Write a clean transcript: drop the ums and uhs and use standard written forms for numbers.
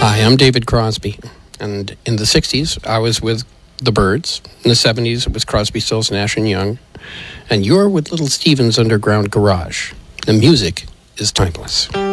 Hi, I'm David Crosby, and in the 60s, I was with the Byrds. In the 70s, it was Crosby, Stills, Nash & Young. And you're with Little Steven's Underground Garage. The music is timeless.